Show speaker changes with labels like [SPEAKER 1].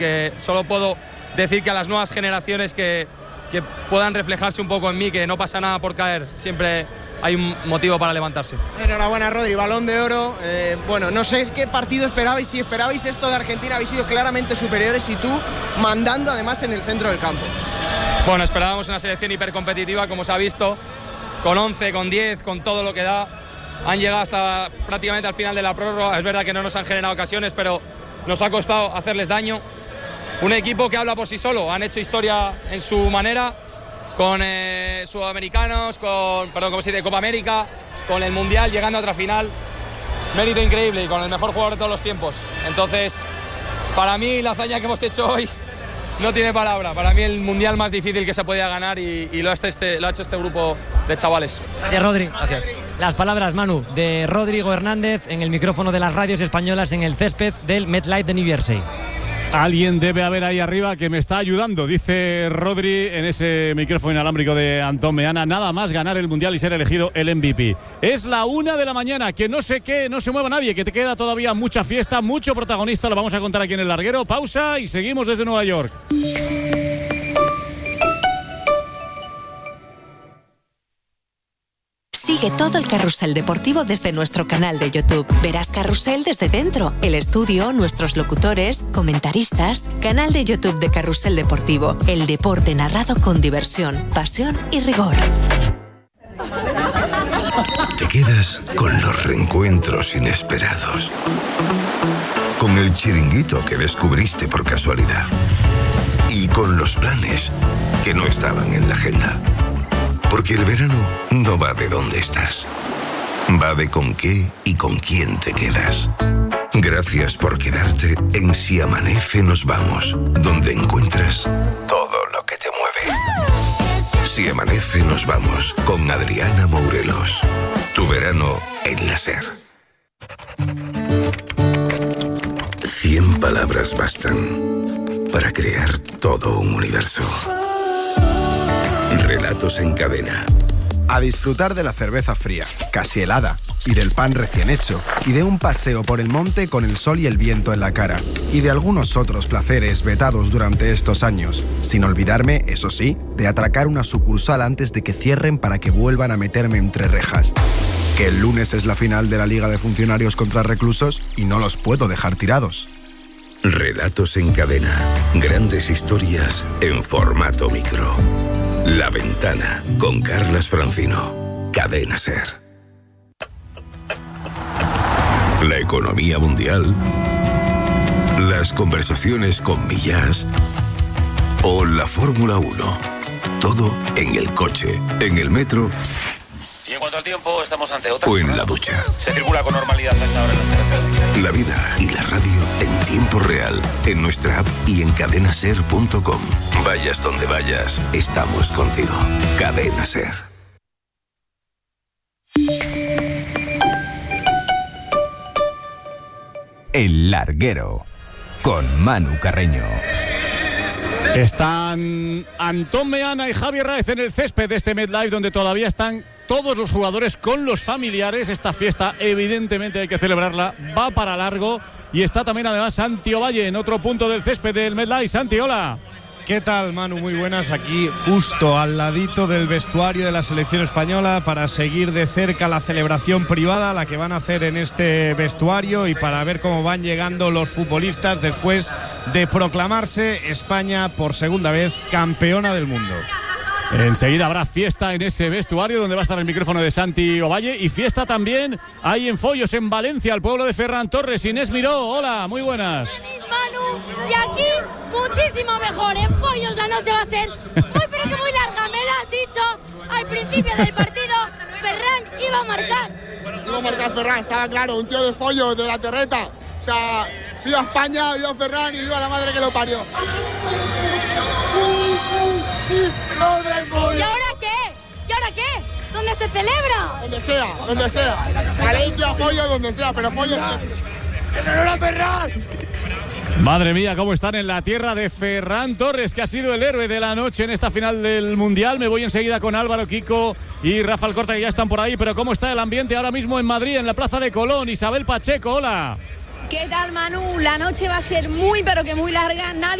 [SPEAKER 1] que solo puedo decir que a las nuevas generaciones que puedan reflejarse un poco en mí, que no pasa nada por caer, siempre hay un motivo para levantarse.
[SPEAKER 2] Enhorabuena, Rodri, Balón de Oro. Bueno, no sé qué partido esperabais, si esperabais esto de Argentina, habéis sido claramente superiores y tú mandando además en el centro del campo.
[SPEAKER 1] Bueno, esperábamos una selección hipercompetitiva, como se ha visto, con 11, con 10, con todo lo que da. Han llegado hasta prácticamente al final de la prórroga. Es verdad que no nos han generado ocasiones, pero nos ha costado hacerles daño. Un equipo que habla por sí solo, han hecho historia en su manera, con sudamericanos, con Copa América, con el Mundial, llegando a otra final. Mérito increíble y con el mejor jugador de todos los tiempos. Entonces, para mí la hazaña que hemos hecho hoy no tiene palabra. Para mí el Mundial más difícil que se podía ganar y lo ha hecho este grupo de chavales.
[SPEAKER 3] Gracias, Rodri.
[SPEAKER 1] Gracias.
[SPEAKER 3] Las palabras, Manu, de Rodrigo Hernández en el micrófono de las radios españolas en el césped del MetLife de New Jersey.
[SPEAKER 4] Alguien debe haber ahí arriba que me está ayudando, dice Rodri en ese micrófono inalámbrico de Antón Meana. Nada más ganar el Mundial y ser elegido el MVP. Es la 1 de la mañana, que no sé qué, no se mueva nadie, que te queda todavía mucha fiesta, mucho protagonista. Lo vamos a contar aquí en El Larguero. Pausa y seguimos desde Nueva York.
[SPEAKER 5] Sigue todo el carrusel deportivo desde nuestro canal de YouTube. Verás Carrusel desde dentro, el estudio, nuestros locutores, comentaristas. Canal de YouTube de Carrusel Deportivo. El deporte narrado con diversión, pasión y rigor.
[SPEAKER 6] Te quedas con los reencuentros inesperados. Con el chiringuito que descubriste por casualidad. Y con los planes que no estaban en la agenda. Porque el verano no va de dónde estás. Va de con qué y con quién te quedas. Gracias por quedarte en Si Amanece Nos Vamos, donde encuentras todo lo que te mueve. Si Amanece Nos Vamos, con Adriana Mourelos. Tu verano en la SER. 100 palabras bastan para crear todo un universo. Relatos en cadena.
[SPEAKER 7] A disfrutar de la cerveza fría, casi helada, y del pan recién hecho, y de un paseo por el monte con el sol y el viento en la cara, y de algunos otros placeres vetados durante estos años, sin olvidarme, eso sí, de atracar una sucursal antes de que cierren para que vuelvan a meterme entre rejas. Que el lunes es la final de la Liga de Funcionarios contra Reclusos y no los puedo dejar tirados.
[SPEAKER 6] Relatos en cadena. Grandes historias en formato micro. La Ventana, con Carlas Francino. Cadena SER. La economía mundial. Las conversaciones con Millás. O la Fórmula 1. Todo en el coche, en el metro.
[SPEAKER 8] Y en cuanto al tiempo, estamos ante otra.
[SPEAKER 6] O en la ducha.
[SPEAKER 8] Se circula con normalidad a esta hora en las carreteras.
[SPEAKER 6] La vida y la radio en tiempo real, en nuestra app y en cadenaser.com. Vayas donde vayas, estamos contigo. Cadena SER.
[SPEAKER 9] El Larguero, con Manu Carreño.
[SPEAKER 4] Están Antón Meana y Javier Raez en el césped de este MetLife, donde todavía están todos los jugadores con los familiares. Esta fiesta, evidentemente, hay que celebrarla, va para largo. Y está también, además, Santi Ovalle en otro punto del césped del MetLife. Santi, hola.
[SPEAKER 10] ¿Qué tal, Manu? Muy buenas. Aquí justo al ladito del vestuario de la selección española para seguir de cerca la celebración privada, la que van a hacer en este vestuario, y para ver cómo van llegando los futbolistas después de proclamarse España por segunda vez campeona del mundo.
[SPEAKER 4] Enseguida habrá fiesta en ese vestuario donde va a estar el micrófono de Santi Ovalle, y fiesta también hay en Follos, en Valencia, el pueblo de Ferran Torres. Inés Miró, hola, muy buenas.
[SPEAKER 11] Manu, y aquí muchísimo mejor. En Follos la noche va a ser muy pero que muy larga. Me lo has dicho al principio del partido. Ferran iba a marcar.
[SPEAKER 12] Iba a marcar Ferran, estaba claro, un tío de Follos, de la Terreta. O sea, viva España, viva Ferran y viva la madre que lo parió. Sí,
[SPEAKER 11] ¿Y ahora qué? ¿Y ahora qué? ¿Dónde se celebra?
[SPEAKER 12] Donde sea, donde sea. Valencia, Follos, donde sea, pero Follos siempre. ¡Enhorabuena, Ferran!
[SPEAKER 4] Madre mía, cómo están en la tierra de Ferran Torres, que ha sido el héroe de la noche en esta final del Mundial. Me voy enseguida con Álvaro, Kiko y Rafa Alcorta, que ya están por ahí. Pero cómo está el ambiente ahora mismo en Madrid, en la Plaza de Colón. Isabel Pacheco, hola.
[SPEAKER 13] ¿Qué tal, Manu? La noche va a ser muy, pero que muy larga. Nadie